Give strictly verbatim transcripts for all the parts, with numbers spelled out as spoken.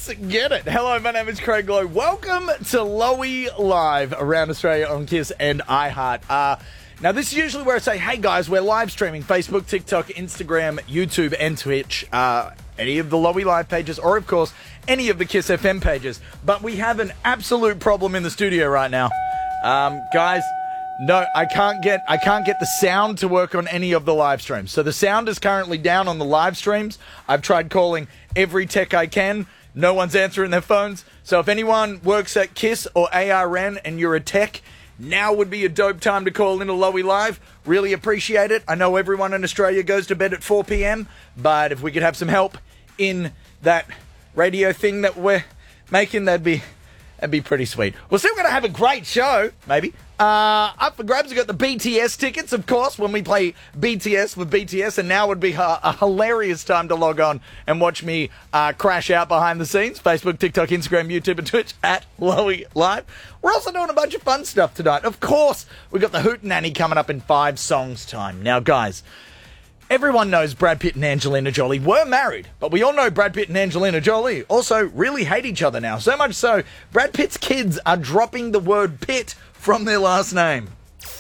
get it. Hello, my name is Craig Lowe. Welcome to Lowy Live around Australia on Kiss and iHeart. Uh, now, this is usually where I say, hey guys, we're live streaming Facebook, TikTok, Instagram, YouTube, and Twitch. Uh, any of the Lowy Live pages, or of course, any of the Kiss F M pages. But we have an absolute problem in the studio right now. Um, guys, no, I can't get I can't get the sound to work on any of the live streams. So the sound is currently down on the live streams. I've tried calling every tech I can. No one's answering their phones. So if anyone works at Kiss or A R N and you're a tech, now would be a dope time to call into Lowy Live. Really appreciate it. I know everyone in Australia goes to bed at four p.m, but if we could have some help in that radio thing that we're making, that'd be that'd be pretty sweet. We're still going to have a great show, maybe. Uh, up for grabs, we've got the B T S tickets, of course, when we play B T S with B T S, and now would be a, a hilarious time to log on and watch me uh, crash out behind the scenes. Facebook, TikTok, Instagram, YouTube, and Twitch at Lowy Live. We're also doing a bunch of fun stuff tonight. Of course, we've got the Hootenanny coming up in five songs' time. Now, guys, everyone knows Brad Pitt and Angelina Jolie were married, but we all know Brad Pitt and Angelina Jolie also really hate each other now. So much so, Brad Pitt's kids are dropping the word Pitt from their last name.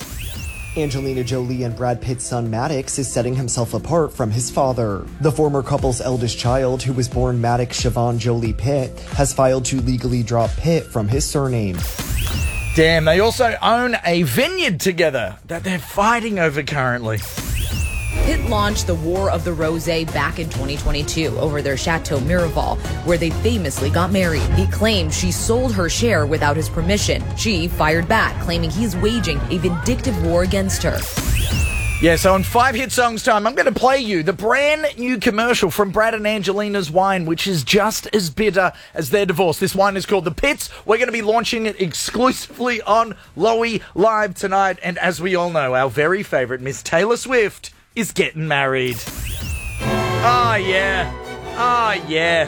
Angelina Jolie and Brad Pitt's son Maddox is setting himself apart from his father. The former couple's eldest child, who was born Maddox Siobhan Jolie Pitt, has filed to legally drop Pitt from his surname. Damn, they also own a vineyard together that they're fighting over currently. Pitt launched the War of the Rosé back in twenty twenty-two over their Chateau Miraval, where they famously got married. He claimed she sold her share without his permission. She fired back, claiming he's waging a vindictive war against her. Yeah, so in five hit songs time, I'm going to play you the brand new commercial from Brad and Angelina's wine, which is just as bitter as their divorce. This wine is called The Pitts. We're going to be launching it exclusively on Lowy Live tonight. And as we all know, our very favourite Miss Taylor Swift is getting married. Oh, yeah. Oh, yeah.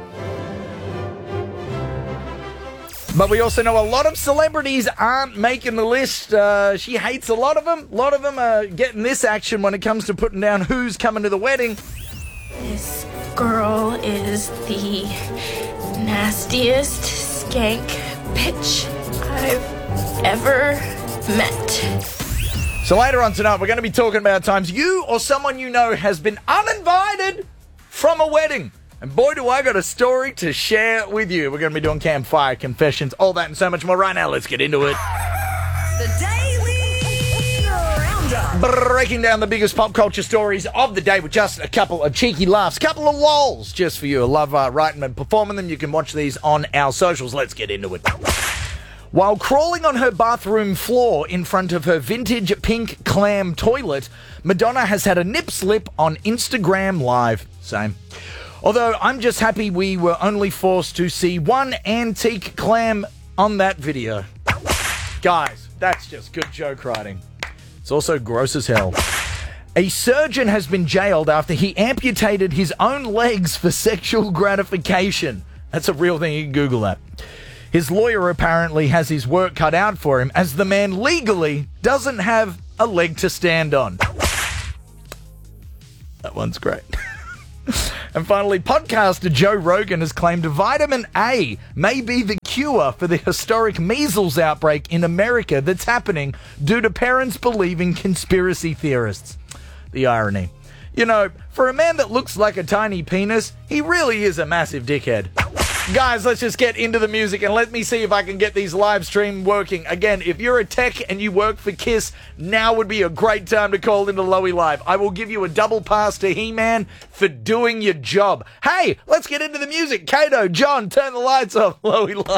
But we also know a lot of celebrities aren't making the list. Uh, she hates a lot of them. A lot of them are getting this action when it comes to putting down who's coming to the wedding. This girl is the nastiest skank bitch I've ever met. So later on tonight, we're going to be talking about times you or someone you know has been uninvited from a wedding. And boy, do I got a story to share with you. We're going to be doing campfire confessions, all that and so much more. Right now, let's get into it. The Daily Roundup. Breaking down the biggest pop culture stories of the day with just a couple of cheeky laughs, couple of lols just for you. I love uh, writing and performing them. You can watch these on our socials. Let's get into it. While crawling on her bathroom floor in front of her vintage pink clam toilet, Madonna has had a nip slip on Instagram Live. Same. Although I'm just happy we were only forced to see one antique clam on that video. Guys, that's just good joke writing. It's also gross as hell. A surgeon has been jailed after he amputated his own legs for sexual gratification. That's a real thing. You can Google that. His lawyer apparently has his work cut out for him, as the man legally doesn't have a leg to stand on. That one's great. And finally, podcaster Joe Rogan has claimed vitamin A may be the cure for the historic measles outbreak in America that's happening due to parents believing conspiracy theorists. The irony. You know, for a man that looks like a tiny penis, he really is a massive dickhead. Guys, let's just get into the music and let me see if I can get these live stream working. Again, if you're a tech and you work for Kiss, now would be a great time to call into Lowy Live. I will give you a double pass to He-Man for doing your job. Hey, let's get into the music. Kato, John, turn the lights off. Lowy Live.